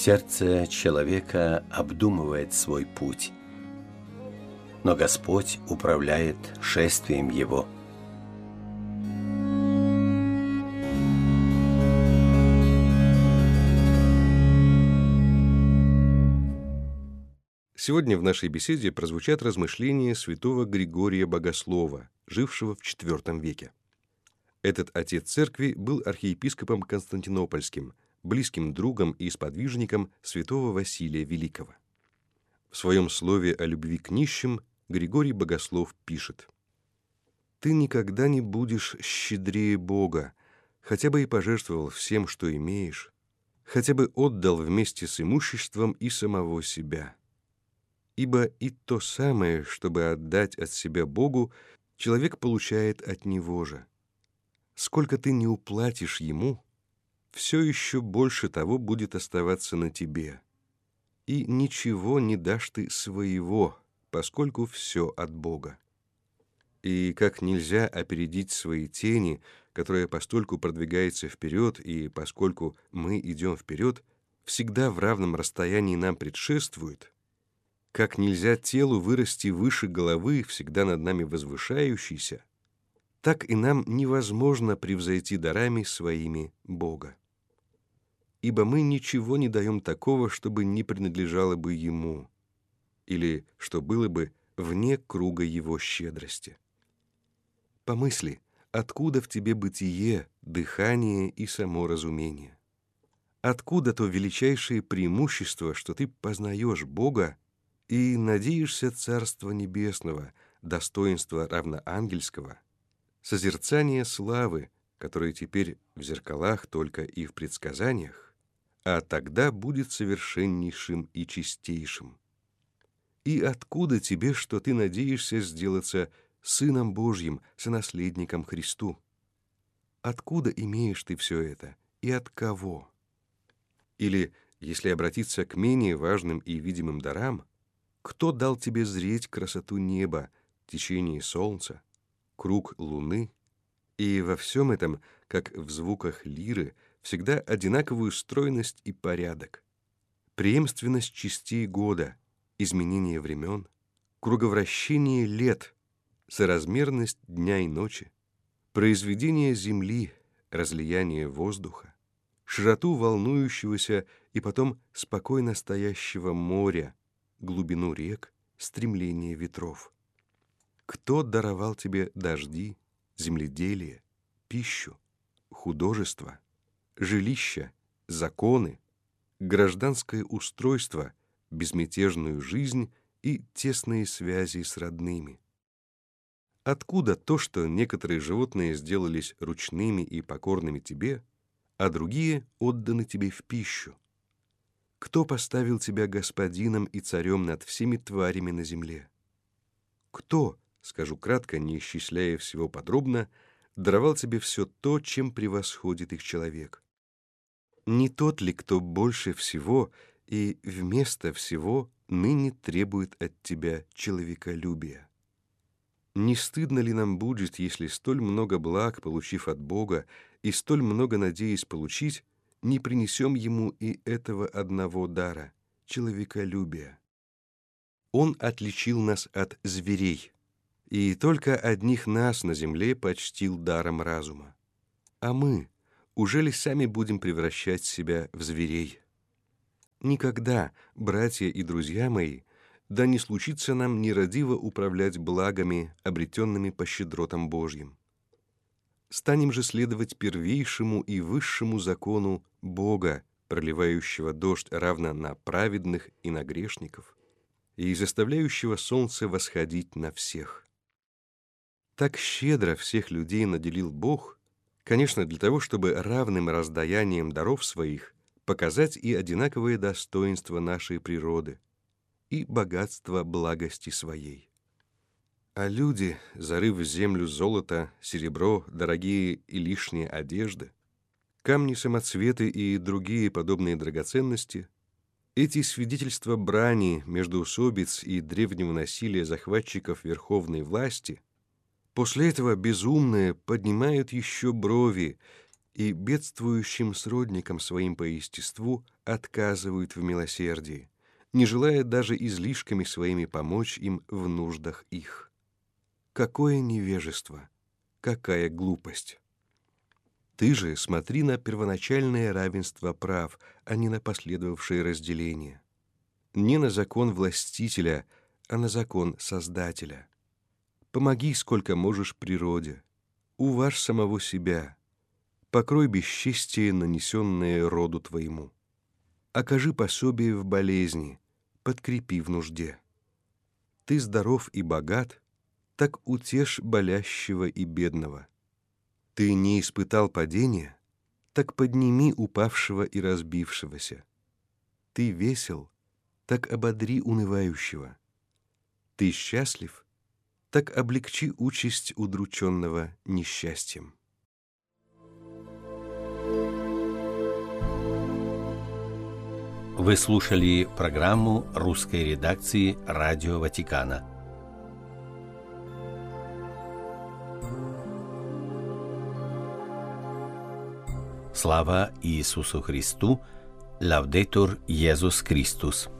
Сердце человека обдумывает свой путь, но Господь управляет шествием его. Сегодня в нашей беседе прозвучат размышления святого Григория Богослова, жившего в IV веке. Этот отец церкви был архиепископом Константинопольским, близким другом и сподвижником святого Василия Великого. В своем слове о любви к нищим Григорий Богослов пишет: «Ты никогда не будешь щедрее Бога, хотя бы и пожертвовал всем, что имеешь, хотя бы отдал вместе с имуществом и самого себя. Ибо и то самое, чтобы отдать от себя Богу, человек получает от Него же. Сколько ты не уплатишь Ему, все еще больше того будет оставаться на тебе. И ничего не дашь ты своего, поскольку все от Бога. И как нельзя опередить свои тени, которая постольку продвигается вперед, и поскольку мы идем вперед, всегда в равном расстоянии нам предшествует, как нельзя телу вырасти выше головы, всегда над нами возвышающейся, так и нам невозможно превзойти дарами своими Бога. Ибо мы ничего не даем такого, чтобы не принадлежало бы Ему, или что было бы вне круга Его щедрости. Помысли, откуда в тебе бытие, дыхание и само разумение? Откуда то величайшее преимущество, что ты познаешь Бога и надеешься Царства Небесного, достоинства равноангельского, созерцание славы, которое теперь в зеркалах только и в предсказаниях, а тогда будет совершеннейшим и чистейшим? И откуда тебе, что ты надеешься сделаться Сыном Божьим, сонаследником Христу? Откуда имеешь ты все это и от кого? Или, если обратиться к менее важным и видимым дарам, кто дал тебе зреть красоту неба, течение солнца, круг луны, и во всем этом, как в звуках лиры, всегда одинаковую стройность и порядок, преемственность частей года, изменение времен, круговращение лет, соразмерность дня и ночи, произведение земли, разлияние воздуха, широту волнующегося и потом спокойно стоящего моря, глубину рек, стремление ветров? Кто даровал тебе дожди, земледелие, пищу, художество, жилища, законы, гражданское устройство, безмятежную жизнь и тесные связи с родными? Откуда то, что некоторые животные сделались ручными и покорными тебе, а другие отданы тебе в пищу? Кто поставил тебя господином и царем над всеми тварями на земле? Кто, скажу кратко, не исчисляя всего подробно, даровал тебе все то, чем превосходит их человек? Не тот ли, кто больше всего и вместо всего ныне требует от тебя человеколюбия? Не стыдно ли нам будет, если столь много благ, получив от Бога, и столь много надеясь получить, не принесем Ему и этого одного дара — человеколюбия? Он отличил нас от зверей, и только одних нас на земле почтил даром разума. А мы, ужели сами будем превращать себя в зверей? Никогда, братья и друзья мои, да не случится нам нерадиво управлять благами, обретенными по щедротам Божьим. Станем же следовать первейшему и высшему закону Бога, проливающего дождь равно на праведных и на грешников, и заставляющего солнце восходить на всех. Так щедро всех людей наделил Бог, конечно, для того, чтобы равным раздаянием даров своих показать и одинаковое достоинство нашей природы, и богатство благости своей. А люди, зарыв в землю золото, серебро, дорогие и лишние одежды, камни, самоцветы и другие подобные драгоценности, эти свидетельства брани, междоусобиц и древнего насилия захватчиков верховной власти, после этого безумные поднимают еще брови и бедствующим сродникам своим по естеству отказывают в милосердии, не желая даже излишками своими помочь им в нуждах их. Какое невежество! Какая глупость! Ты же смотри на первоначальное равенство прав, а не на последовавшее разделение. Не на закон властителя, а на закон Создателя. Помоги, сколько можешь, природе. Уважь самого себя. Покрой бесчестие, нанесенное роду твоему. Окажи пособие в болезни, подкрепи в нужде. Ты здоров и богат, так утешь болящего и бедного. Ты не испытал падения, так подними упавшего и разбившегося. Ты весел, так ободри унывающего. Ты счастлив, так облегчи участь удрученного несчастьем. Вы слушали программу русской редакции Радио Ватикана. Слава Иисусу Христу! Лаудетур Иисус Христос!